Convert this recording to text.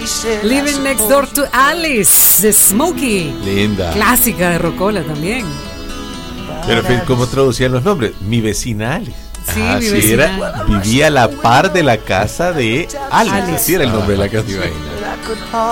Living Next Door to Alice de Smokey. Linda. Clásica de Rocola también. Pero ¿cómo traducían los nombres? Mi vecina Alice. Sí, mi vecina. Era, vivía a la par de la casa de Alice. Alice. Así era el nombre de la casa.